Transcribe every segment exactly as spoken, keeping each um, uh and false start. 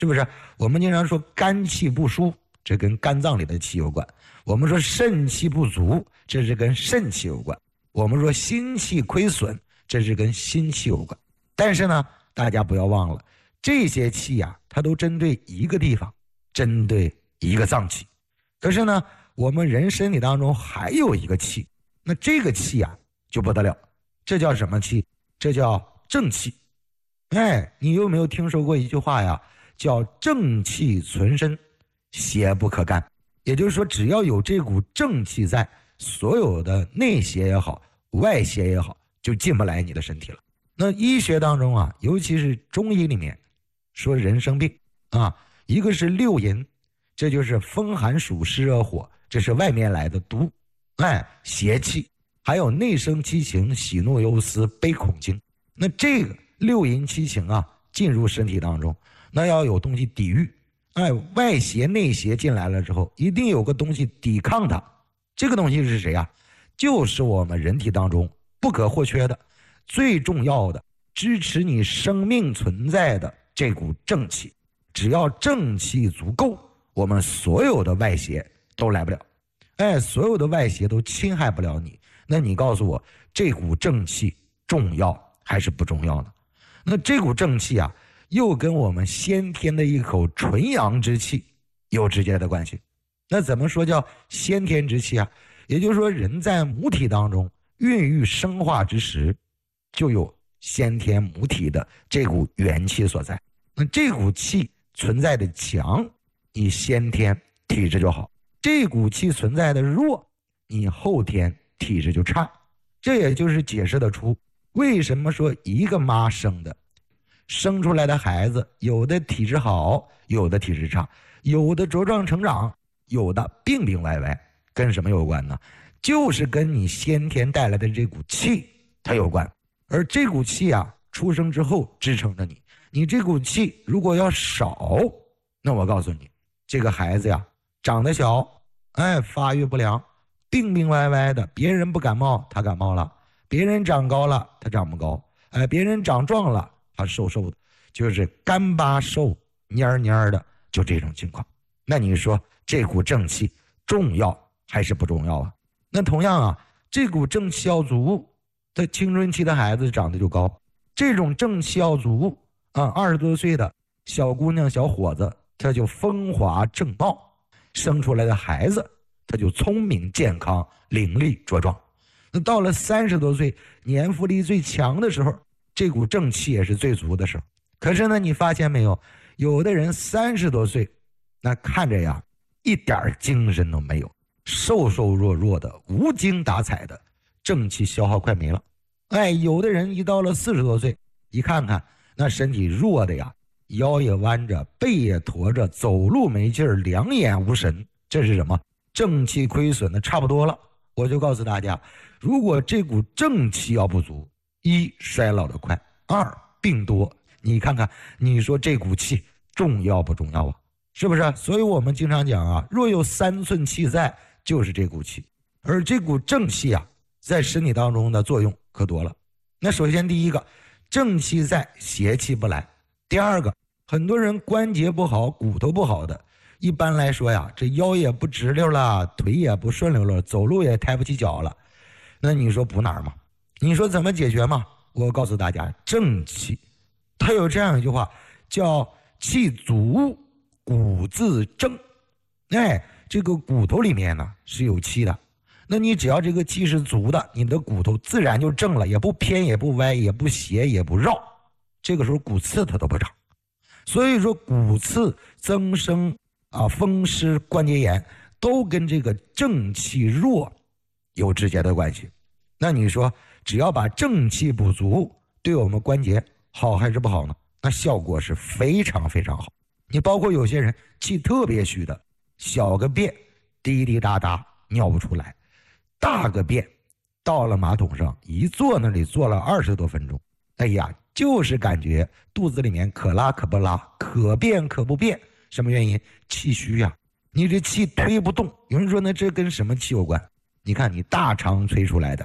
是不是？我们经常说肝气不舒，这跟肝脏里的气有关；我们说肾气不足，这是跟肾气有关；我们说心气亏损，这是跟心气有关。但是呢，大家不要忘了，这些气呀、啊，它都针对一个地方，针对一个脏器。可是呢，我们人身体当中还有一个气，那这个气啊就不得了，这叫什么气？这叫正气。哎，你有没有听说过一句话呀？叫正气存身，邪不可干。也就是说，只要有这股正气在，所有的内邪也好，外邪也好，就进不来你的身体了。那医学当中啊，尤其是中医里面说人生病啊，一个是六淫，这就是风寒暑湿热火，这是外面来的毒，哎，邪气，还有内生七情，喜怒忧思悲恐惊。那这个六淫七情啊，进入身体当中，那要有东西抵御，哎，外邪内邪进来了之后，一定有个东西抵抗它。这个东西是谁啊？就是我们人体当中不可或缺的、最重要的、支持你生命存在的这股正气。只要正气足够，我们所有的外邪都来不了，哎，所有的外邪都侵害不了你。那你告诉我，这股正气重要还是不重要呢？那这股正气啊，又跟我们先天的一口纯阳之气有直接的关系。那怎么说叫先天之气啊？也就是说，人在母体当中孕育生化之时，就有先天母体的这股元气所在。那这股气存在的强，你先天体质就好；这股气存在的弱，你后天体质就差。这也就是解释得出为什么说一个妈生的生出来的孩子，有的体质好，有的体质差，有的茁壮成长，有的病病歪歪，跟什么有关呢？就是跟你先天带来的这股气它有关。而这股气啊，出生之后支撑着你，你这股气如果要少，那我告诉你，这个孩子呀，长得小，哎，发育不良，病病歪歪的，别人不感冒他感冒了，别人长高了他长不高，哎，别人长壮了他瘦瘦的，就是干巴瘦蔫蔫的，就这种情况。那你说这股正气重要还是不重要啊？那同样啊，这股正气要足，他青春期的孩子长得就高，这种正气要足啊，二十多岁的小姑娘小伙子他就风华正茂，生出来的孩子他就聪明健康伶俐茁壮。那到了三十多岁年富力最强的时候，这股正气也是最足的时候。可是呢，你发现没有，有的人三十多岁那看着呀一点精神都没有，瘦瘦弱弱的，无精打采的，正气消耗快没了。哎，有的人一到了四十多岁，一看看那身体弱的呀，腰也弯着，背也驼着，走路没劲儿，两眼无神，这是什么？正气亏损的差不多了。我就告诉大家，如果这股正气要不足，一衰老的快，二病多。你看看，你说这股气重要不重要啊？是不是？所以我们经常讲啊，若有三寸气在，就是这股气。而这股正气啊，在身体当中的作用可多了。那首先第一个，正气在，邪气不来。第二个，很多人关节不好，骨头不好的，一般来说呀，这腰也不直溜了，腿也不顺溜了，走路也抬不起脚了。那你说补哪儿嘛？你说怎么解决嘛？我告诉大家，正气。他有这样一句话，叫气足骨自正。哎，这个骨头里面呢是有气的，那你只要这个气是足的，你的骨头自然就正了，也不偏也不歪也不斜也不绕，这个时候骨刺它都不长。所以说骨刺增生啊、风湿关节炎都跟这个正气弱有直接的关系。那你说只要把正气补足，对我们关节好还是不好呢？那效果是非常非常好。你包括有些人气特别虚的，小个便滴滴答答尿不出来，大个便到了马桶上一坐那里坐了二十多分钟，哎呀，就是感觉肚子里面可拉可不拉，可便可不便。什么原因？气虚呀、啊，你这气推不动。有人说呢，这跟什么气有关？你看你大肠催出来的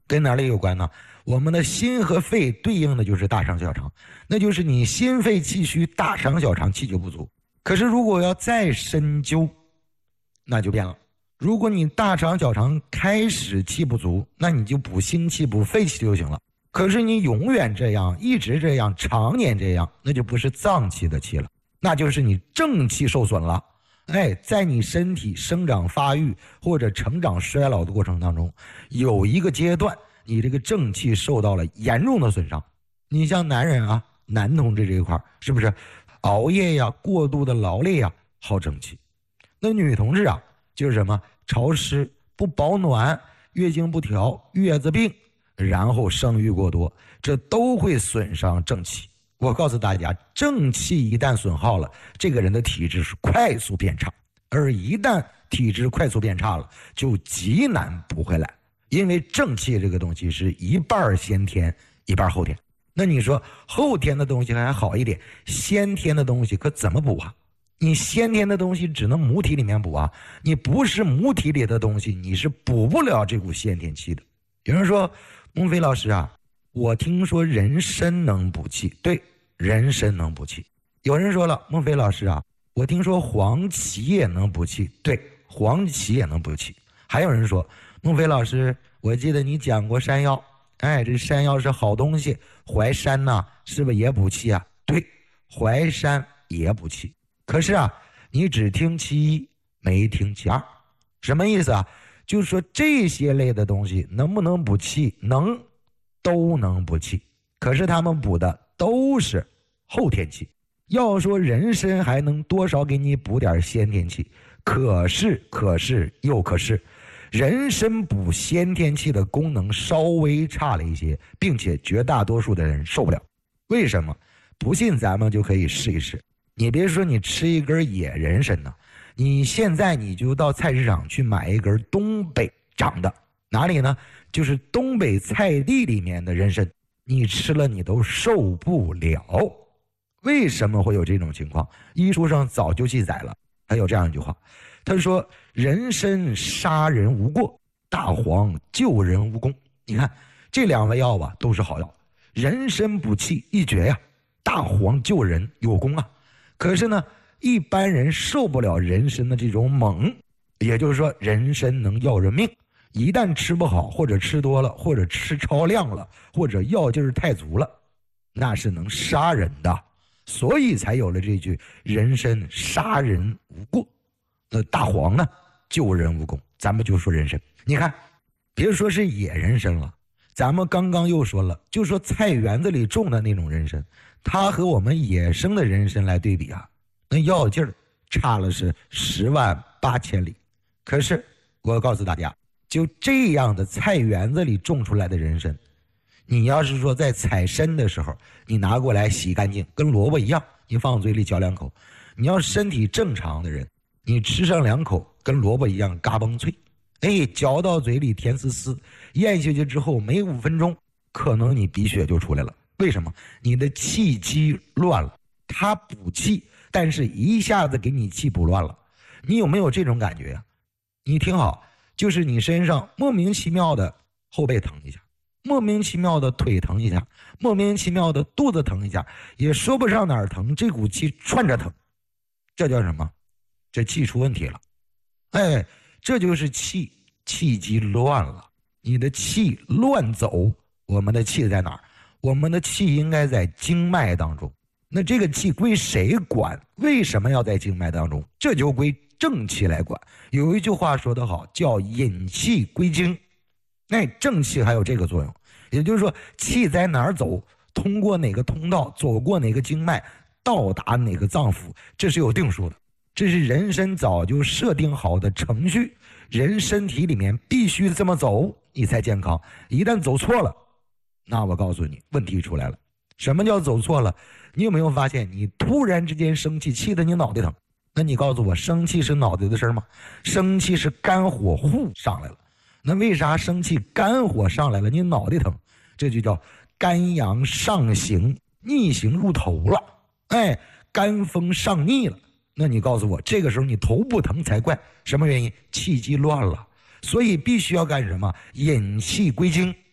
跟哪里有关呢？我们的心和肺对应的就是大肠小肠，那就是你心肺气虚，大肠小肠气就不足。可是如果要再深究，那就变了。如果你大肠小肠开始气不足，那你就补心气补肺气就行了。可是你永远这样，一直这样，常年这样，那就不是脏气的气了，那就是你正气受损了。哎，在你身体生长发育或者成长衰老的过程当中，有一个阶段你这个正气受到了严重的损伤。你像男人啊，男同志这一块是不是熬夜呀，过度的劳累呀，耗正气？那女同志啊，就是什么潮湿不保暖，月经不调，月子病，然后生育过多，这都会损伤正气。我告诉大家，正气一旦损耗了，这个人的体质是快速变差，而一旦体质快速变差了，就极难补回来。因为正气这个东西是一半先天一半后天，那你说后天的东西还好一点，先天的东西可怎么补啊？你先天的东西只能母体里面补啊，你不是母体里的东西，你是补不了这股先天气的。有人说，孟非老师啊，我听说人参能补气，对，人参能补气。有人说了，孟非老师啊，我听说黄芪也能补气，对，黄芪也能补气。还有人说，孟非老师，我记得你讲过山药，哎，这山药是好东西，淮山呐、啊，是不是也补气啊？对，淮山也补气。可是啊，你只听其一，没听其二，什么意思啊？就是说这些类的东西能不能补气？能，都能补气。可是他们补的都是后天气。要说人参还能多少给你补点先天气，可是可是又可是，人参补先天气的功能稍微差了一些，并且绝大多数的人受不了。为什么？不信咱们就可以试一试。你别说你吃一根野人参呢，你现在你就到菜市场去买一根东北长的，哪里呢？就是东北菜地里面的人参，你吃了你都受不了。为什么会有这种情况？医书上早就记载了，还有这样一句话，他说人参杀人无过，大黄救人无功。你看这两味药吧，都是好药，人参补气一绝呀，大黄救人有功啊。可是呢，一般人受不了人参的这种猛，也就是说人参能要人命，一旦吃不好，或者吃多了，或者吃超量了，或者药劲儿太足了，那是能杀人的。所以才有了这句人参杀人无过，那大黄呢救人无功。咱们就说人参，你看别说是野人参了，咱们刚刚又说了，就说菜园子里种的那种人参，它和我们野生的人参来对比啊，那药劲儿差了是十万八千里。可是我告诉大家，就这样的菜园子里种出来的人参，你要是说在采参的时候，你拿过来洗干净，跟萝卜一样，你放嘴里嚼两口。你要身体正常的人，你吃上两口，跟萝卜一样嘎嘣脆，哎，嚼到嘴里甜丝丝，咽下去之后没五分钟，可能你鼻血就出来了。为什么？你的气机乱了，它补气，但是一下子给你气补乱了。你有没有这种感觉呀、啊？你听好，就是你身上莫名其妙的后背疼一下，莫名其妙的腿疼一下，莫名其妙的肚子疼一下，也说不上哪儿疼，这股气串着疼，这叫什么？这气出问题了。哎，这就是气气机乱了，你的气乱走。我们的气在哪儿？我们的气应该在经脉当中。那这个气归谁管？为什么要在经脉当中？这就归正气来管。有一句话说得好，叫引气归经。那正气还有这个作用，也就是说气在哪儿走，通过哪个通道，走过哪个经脉，到达哪个脏腑，这是有定数的。这是人参早就设定好的程序，人身体里面必须这么走，你才健康。一旦走错了，那我告诉你，问题出来了。什么叫走错了？你有没有发现，你突然之间生气，气得你脑袋疼？那你告诉我，生气是脑袋的事吗？生气是肝火呼上来了。那为啥生气肝火上来了，你脑袋疼？这就叫肝阳上行，逆行入头了。哎，肝风上逆了。那你告诉我，这个时候你头不疼才怪。什么原因？气机乱了。所以必须要干什么？引气归经。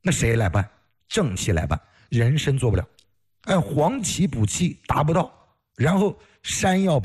那谁来办？正气来办，人参做不了。哎，黄芪补气达不到，然后山药